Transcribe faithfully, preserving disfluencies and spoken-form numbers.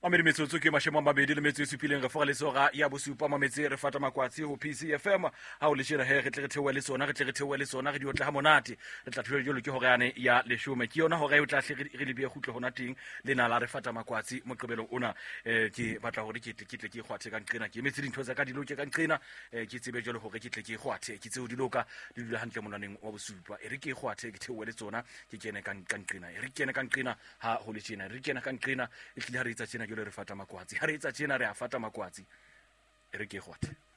Amedi metsotso ke mashemo a mabedi le metso e supileng re foga le sora ya bosupa mametse re fata makwatsi ho P C F M ha o le shira he re tle re theowe le sona re tle re theowe le sona re di otla ha monate re tla thula jolo ke hore yane ya leshome ke yona hore e tla hle re le be khutlo hona ting le na la re fata makwatsi moqebelong ona eh ke batla hore ke tle ke tle ke kgwathe ka nqena ke emetse dintho tsa ka di loke ka nqena eh ke tsebe jolo hore ke tle ke kgwathe ke tseo di loka di dula hantle monaneng wa bosupa e re ke kgwathe ke theowe le tsona ke kene ka nqena e re kene ka nqena ha ho le tjena re kene ka nqena e tle ha re etsa tjena jolo re fata makwatsi ha re etsa tjena re a fata makwatsi e re ke kgwathe